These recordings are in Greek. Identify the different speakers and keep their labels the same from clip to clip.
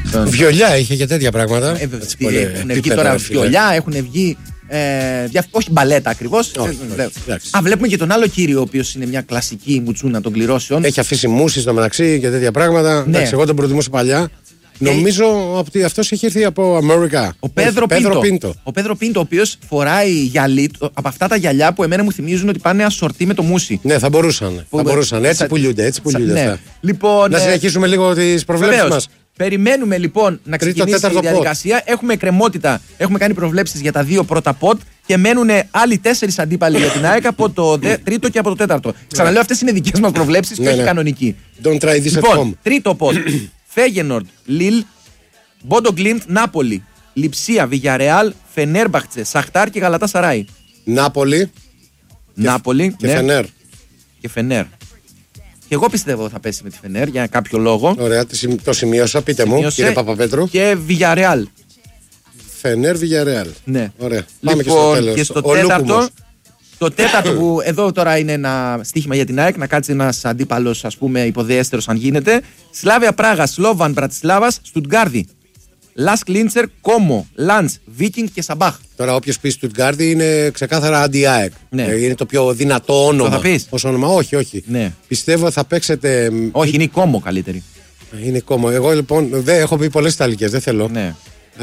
Speaker 1: Βιολιά είχε και τέτοια πράγματα.
Speaker 2: Έχουν βγει τώρα βιολιά, έχουν βγει. Όχι μπαλέτα ακριβώς. Βλέπουμε και τον άλλο κύριο, ο οποίος είναι μια κλασική μουτσούνα των κληρώσεων.
Speaker 1: Έχει αφήσει μουσι στο μεταξύ και τέτοια πράγματα. Εντάξει, εγώ τον προτιμούσα παλιά. Νομίζω ότι αυτός έχει έρθει από Αμερικά.
Speaker 2: Ο Πέδρο Πίντο. Ο Πέδρο Πίντο, ο οποίος φοράει γυαλί, από αυτά τα γυαλιά που εμένα μου θυμίζουν ότι πάνε ασορτί με το μουσι.
Speaker 1: Ναι, θα μπορούσαν. Έτσι πουλιούνται.
Speaker 2: Ναι. Λοιπόν,
Speaker 1: να συνεχίσουμε λίγο τις προβλέψεις μας.
Speaker 2: Περιμένουμε λοιπόν να ξεκινήσει η διαδικασία. Έχουμε εκκρεμότητα. Έχουμε κάνει προβλέψεις για τα 2 πρώτα ποντ και μένουν άλλοι 4 αντίπαλοι για την ΑΕΚ από το τρίτο και από το τέταρτο. Ξαναλέω, αυτές είναι δικές μας προβλέψεις και όχι κανονική.
Speaker 1: Don't try this at home.
Speaker 2: Τρίτο ποντ. Φέγενορντ, Λιλ, Μπόντο Γκλίντ, Νάπολη, Λιψία, Βιγιαρεάλ, Φενέρμπαχτσε, Σαχτάρ και Γαλατά Σαράι.
Speaker 1: Νάπολη και Φενέρ.
Speaker 2: Και Φενέρ. Και εγώ πιστεύω θα πέσει με τη Φενέρ για κάποιο λόγο.
Speaker 1: Ωραία, το σημείωσα. Πείτε μου, κύριε Παπαπέτρου.
Speaker 2: Και Βιγιαρεάλ.
Speaker 1: Φενέρ, Βιγιαρεάλ.
Speaker 2: Ναι.
Speaker 1: Ωραία. Πάμε και στο τέλος.
Speaker 2: Και στο τέταρτο. Το τέταρτο που εδώ τώρα είναι ένα στοίχημα για την ΑΕΚ, να κάτσει ένας αντίπαλος, ας πούμε, υποδεέστερος αν γίνεται. Σλάβια Πράγα, Σλόβαν Μπρατισλάβας, Στουτγκάρδη. Λας Κλίντσερ, Κόμο, Λαντς, Βίκινγκ και Σαμπάχ.
Speaker 1: Τώρα, όποιος πει Στουτγκάρδη είναι ξεκάθαρα αντι-ΑΕΚ.
Speaker 2: Ναι.
Speaker 1: Είναι το πιο δυνατό όνομα.
Speaker 2: Το θα πεις.
Speaker 1: Ως όνομα, όχι.
Speaker 2: Ναι.
Speaker 1: Πιστεύω θα παίξετε.
Speaker 2: Όχι, είναι η Κόμο καλύτερη.
Speaker 1: Είναι η Κόμο. Εγώ λοιπόν δεν έχω πει πολλές Ιταλικές, δεν θέλω.
Speaker 2: Ναι.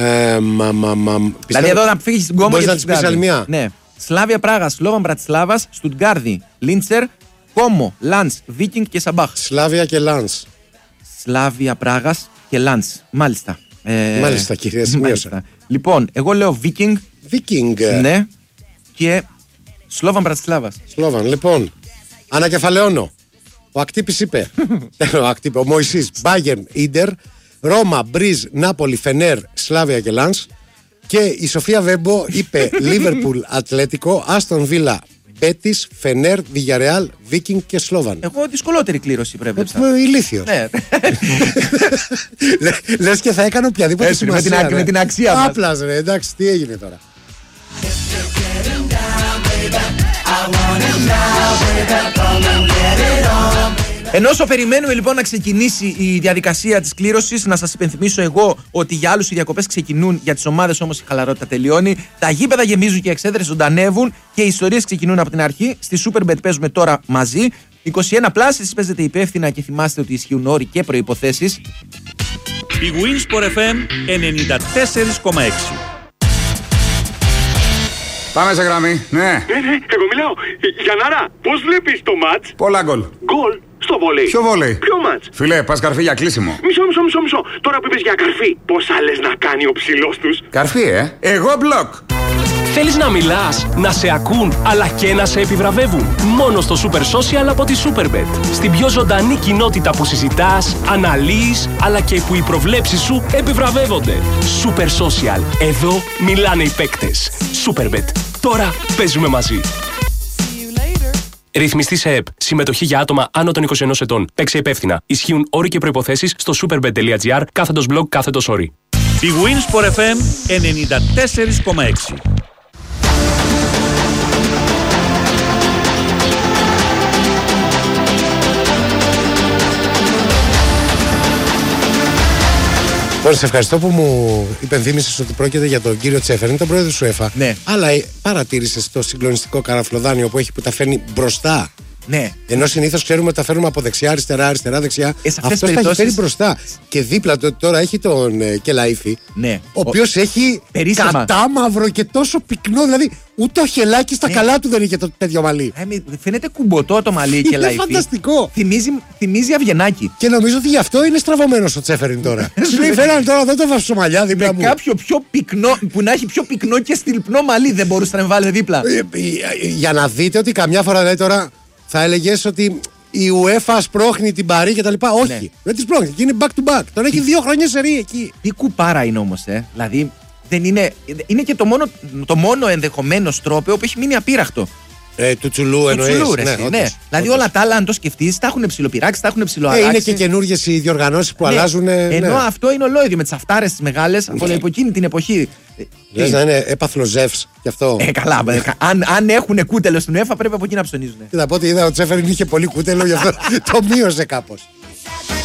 Speaker 1: Δηλαδή
Speaker 2: εδώ να φύγει στην Κόμο.
Speaker 1: Μπορείς να τις πεις άλλη μία.
Speaker 2: Ναι. Σλάβια Πράγα, Σλόβαν Μπρατισλάβας, Στουτγκάρδη, Λίντσερ, Κόμο, Λαντς, Βίκινγκ και Σαμπάχ.
Speaker 1: Σλάβια και Λαντς.
Speaker 2: Σλάβια Πράγας και Λαντς. Μάλιστα.
Speaker 1: Μάλιστα, κύριε, σημείωσα.
Speaker 2: Λοιπόν, εγώ λέω Βίκινγκ.
Speaker 1: Βίκινγκ.
Speaker 2: Ναι. Και Σλόβαν Μπρατισλάβας.
Speaker 1: Σλόβαν, λοιπόν. Ανακεφαλαιώνω. Ο Ακτύπης είπε. Ο Μωυσής, Μπάγερν, Ίντερ, Ρώμα, Μπρίζ, Νάπολη, Φενέρ, Σλάβια και Λαντς. Και η Σοφία Βέμπο είπε Λίβερπουλ, Ατλέτικο, Άστον Βίλα, Μπέτις, Φενέρ, Βιγιαρεάλ, Βίκινγκ και Σλόβαν.
Speaker 2: Εγώ δυσκολότερη κλήρωση πρέπει
Speaker 1: να. Ηλίθιος.
Speaker 2: Ναι.
Speaker 1: Λες και θα έκανε οποιαδήποτε σημασία.
Speaker 2: Με την αξία μας.
Speaker 1: Απλάς ρε, εντάξει, τι έγινε τώρα.
Speaker 2: Ενώ όσο περιμένουμε λοιπόν να ξεκινήσει η διαδικασία της κλήρωσης, να σας υπενθυμίσω εγώ ότι για άλλους οι διακοπές ξεκινούν, για τις ομάδες όμως η χαλαρότητα τελειώνει. Τα γήπεδα γεμίζουν και οι εξέδρες ζωντανεύουν και οι ιστορίες ξεκινούν από την αρχή. Στη Superbet παίζουμε τώρα μαζί. 21+, εσείς παίζετε υπεύθυνα και θυμάστε ότι ισχύουν όροι και προϋποθέσεις.
Speaker 3: Η Winsport FM 94,6.
Speaker 4: Πάμε σε γραμμή, ναι.
Speaker 5: Εγώ μιλάω. Γιαννάρα, πώς βλέπεις το μάτς?
Speaker 4: Πολλά γκολ.
Speaker 5: Γκολ στο βόλεϊ.
Speaker 4: Ποιο βόλεϊ?
Speaker 5: Ποιο μάτς?
Speaker 4: Φιλέ, πας καρφί για κλείσιμο.
Speaker 5: Μισό. Τώρα που είπες για καρφί, πόσα λες να κάνει ο ψηλός τους?
Speaker 4: Καρφί, Εγώ μπλοκ.
Speaker 6: Θέλεις να μιλάς, να σε ακούν, αλλά και να σε επιβραβεύουν? Μόνο στο Super Social από τη Superbet. Στην πιο ζωντανή κοινότητα που συζητάς, αναλύεις, αλλά και που οι προβλέψεις σου επιβραβεύονται. Super Social. Εδώ μιλάνε οι παίκτες. Superbet. Τώρα παίζουμε μαζί. Ρυθμιστή σε ΕΠ. Συμμετοχή για άτομα άνω των 21 ετών. Παίξε υπεύθυνα. Ισχύουν όροι και προϋποθέσεις στο superbet.gr/blog/όροι.
Speaker 3: Η Winsport FM 94,6.
Speaker 1: Σε ευχαριστώ που μου υπενθύμησες ότι πρόκειται για τον κύριο Τσέφερν, τον πρόεδρο του UEFA.
Speaker 2: Ναι.
Speaker 1: Αλλά παρατήρησες το συγκλονιστικό καραφλοδάνιο που έχει, που τα φέρνει μπροστά.
Speaker 2: Ναι.
Speaker 1: Ενώ συνήθως ξέρουμε ότι τα φέρνουμε από δεξιά, αριστερά, δεξιά.
Speaker 2: Αυτός
Speaker 1: τα έχει φέρει μπροστά. Και δίπλα τώρα έχει τον Κελαΐφη.
Speaker 2: Ναι.
Speaker 1: Ο οποίος έχει κατάμαυρο και τόσο πυκνό. Δηλαδή ούτε ο χελάκι στα καλά του δεν είχε το τέτοιο μαλλί.
Speaker 2: Φαίνεται κουμποτό το μαλλί Κελαΐφη.
Speaker 1: Είναι φανταστικό.
Speaker 2: Θυμίζει αυγενάκι.
Speaker 1: Και νομίζω ότι γι' αυτό είναι στραβωμένος ο Τσέφεριν τώρα. Σου λέει φέραν τώρα εδώ το βαυσομαλιά δίπλα μου.
Speaker 2: Κάποιο πιο πυκνό, που να έχει πιο πυκνό και στυλπνό μαλλί δεν μπορούσε να με βάλει δίπλα.
Speaker 1: Για να δείτε ότι καμιά φορά λέει τώρα. Θα έλεγες ότι η UEFA σπρώχνει την Παρί και τα λοιπά. Όχι, ναι. Δεν τη σπρώχνει. Και είναι back to back. Τον έχει 2 χρόνια σερί εκεί.
Speaker 2: Τι κουπάρα είναι όμως, Δηλαδή δεν είναι. Είναι και το μόνο ενδεχομένως τρόπο που έχει μείνει απείραχτο.
Speaker 1: Του Τσουλού εννοείς.
Speaker 2: Ναι. Δηλαδή όλα τα άλλα, αν το σκεφτείς, τα έχουν ψιλοπειράξει, τα έχουν ψιλοαλλάξει.
Speaker 1: Είναι και καινούργιες οι διοργανώσεις που αλλάζουν.
Speaker 2: Ενώ αυτό είναι ολόιδιο με τις αυτάρες τις μεγάλες από εκείνη την εποχή.
Speaker 1: Λες να είναι έπαθλο Ζεύς κι αυτό.
Speaker 2: Καλά. Αν έχουν κούτελο στην UEFA, πρέπει από εκεί να ψωνίζουν.
Speaker 1: Και θα πω ότι είδα ο Τσέφεριν είχε πολύ κούτελο, γι' αυτό το μείωσε κάπως.